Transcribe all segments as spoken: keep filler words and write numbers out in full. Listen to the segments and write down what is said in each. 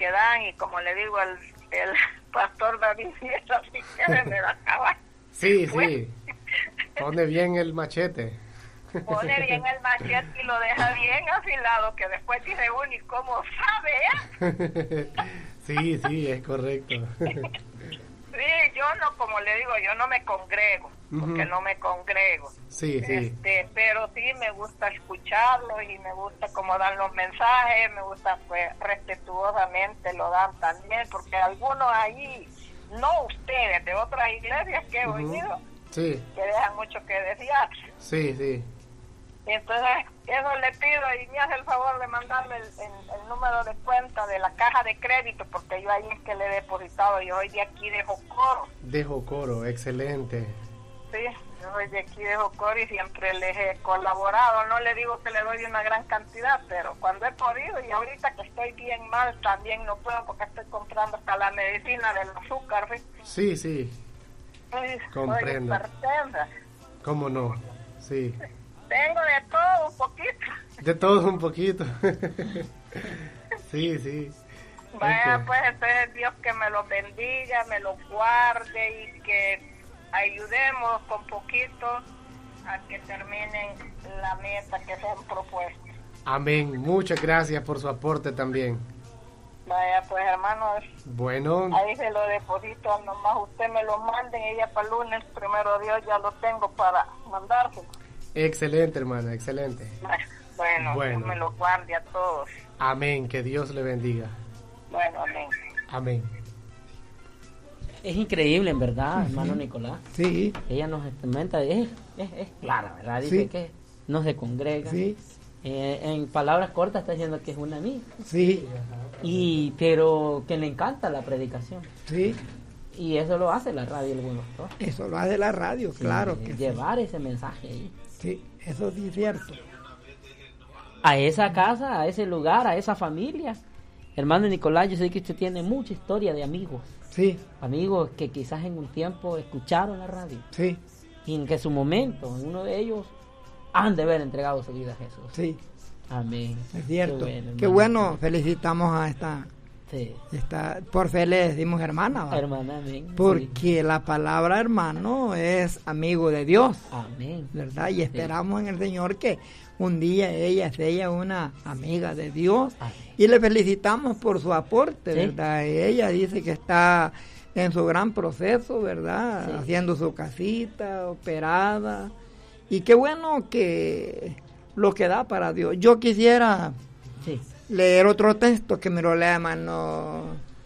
que dan, y como le digo, el, el pastor David Sierra, así que me va a acabar. Sí, sí, pone bien el machete. Pone bien el machete y lo deja bien afilado, que después dice uno, ¿y cómo sabe? Sí, sí, es correcto. Sí, yo no, como le digo, yo no me congrego, porque uh-huh. no me congrego. Sí, sí. Este, pero sí me gusta escucharlos y me gusta cómo dan los mensajes, me gusta pues respetuosamente lo dan también, porque algunos ahí, no ustedes, de otras iglesias que he uh-huh. oído, sí. que dejan mucho que desear. Sí, sí. Entonces, eso le pido y me hace el favor de mandarme el, el, el número de cuenta de la caja de crédito, porque yo ahí es que le he depositado. Yo soy de aquí de Jocoro. De Jocoro, excelente. Sí, yo soy de aquí de Jocoro y siempre les he colaborado. No le digo que le doy una gran cantidad, pero cuando he podido, y ahorita que estoy bien mal, también no puedo porque estoy comprando hasta la medicina del azúcar. Sí, sí, sí comprendo. ¿Cómo no? Sí. Tengo de todo un poquito. De todo un poquito. Sí, sí. Vaya, okay. Pues entonces Dios que me los bendiga, me los guarde y que ayudemos con poquito a que terminen la meta que se han propuesto. Amén. Muchas gracias por su aporte también. Vaya, pues hermanos. Bueno. Ahí se lo deposito, nomás usted me lo manden y ya para el lunes, primero Dios, ya lo tengo para mandárselo. Excelente, hermana, excelente. Bueno, bueno. Dios me lo guarde a todos. Amén, que Dios le bendiga. Bueno, amén. Amén. Es increíble, en verdad, hermano uh-huh. Nicolás. Sí. Ella nos experimenta, es, es, es clara, ¿verdad? Dice sí. que no se congrega. Sí. Eh, en palabras cortas está diciendo que es una amiga. Sí. Y, pero que le encanta la predicación. Sí. Y eso lo hace la radio, el buen pastor. Eso lo hace la radio, sí, claro. Que llevar sí. ese mensaje ahí. Sí, eso sí es cierto. A esa casa, a ese lugar, a esa familia. Hermano Nicolás, yo sé que usted tiene mucha historia de amigos. Sí. Amigos que quizás en un tiempo escucharon la radio. Sí. Y en que su momento, en uno de ellos, han de haber entregado su vida a Jesús. Sí. Amén. Es cierto. Qué bueno, Qué bueno. Felicitamos a esta... Sí. Esta, por fe le decimos hermana, ¿va? Hermana, amén. Porque sí. La palabra hermano es amigo de Dios. Amén. ¿Verdad? Y esperamos sí. en el Señor que un día ella sea una amiga de Dios. Amén. Y le felicitamos por su aporte, sí. ¿verdad? Y ella dice que está en su gran proceso, ¿verdad? Sí. Haciendo su casita, operada. Y qué bueno que lo que da para Dios. Yo quisiera... Sí. leer otro texto que me lo lea, hermano.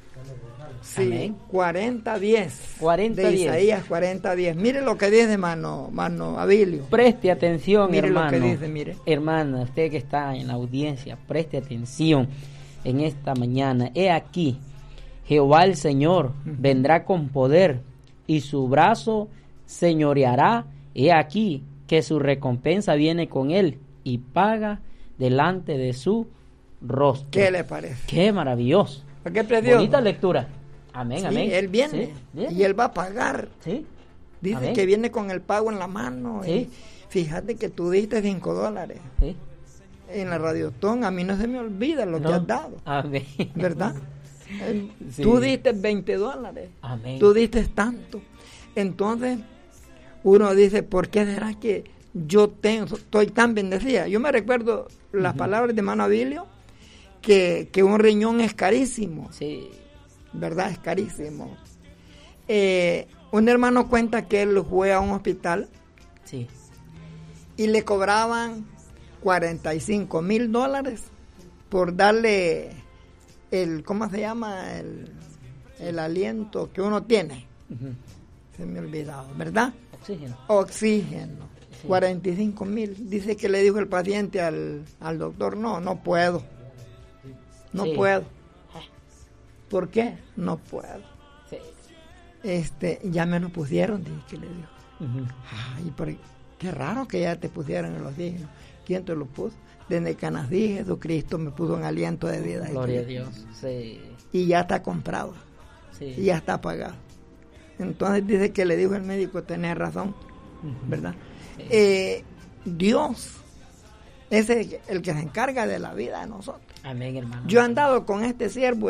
Sí, cuarenta diez. cuarenta de Isaías cuarenta diez. Mire lo que dice, hermano, hermano Abilio. Preste atención, mire hermano. Mire lo que dice, mire. Hermana, usted que está en la audiencia, preste atención en esta mañana. He aquí, Jehová el Señor uh-huh. vendrá con poder y su brazo señoreará. He aquí que su recompensa viene con él y paga delante de su rostro. ¿Qué le parece? Qué maravilloso. ¿Qué precioso? Bonita lectura. Amén, sí, amén. Él viene sí, y él va a pagar. Sí. Dice amén. Que viene con el pago en la mano. Sí. Y fíjate que tú diste cinco dólares. Sí. En la Radiotón, a mí no se me olvida lo no. que has dado. Amén. ¿Verdad? Sí. Tú diste veinte dólares. Amén. Tú diste tanto. Entonces, uno dice, ¿por qué será que yo tengo, estoy tan bendecida? Yo me recuerdo las uh-huh. palabras de hermano Abilio, que, que un riñón es carísimo. Sí. ¿Verdad? Es carísimo. Eh, un hermano cuenta que él fue a un hospital. Sí. Y le cobraban cuarenta y cinco mil dólares por darle el, ¿cómo se llama? El, sí. el aliento que uno tiene. Uh-huh. Se me ha olvidado, ¿verdad? Oxígeno. Oxígeno. Sí. cuarenta y cinco mil. Dice que le dijo el paciente al, al doctor, no, no puedo. No sí. puedo. ¿Por qué? No puedo. Sí. Este, ya me lo pusieron, dije que le dijo. Uh-huh. Ay, pero qué raro que ya te pusieran el oxígeno. ¿Quién te lo puso? Desde que nací, Jesucristo me puso un aliento de vida. Gloria a Dios. Sí. Y ya está comprado. Sí. Y ya está pagado. Entonces dice que le dijo el médico, tenés razón, uh-huh. ¿verdad? Sí. Eh, Dios es el, el que se encarga de la vida de nosotros. Amén, hermano. Yo he andado con este siervo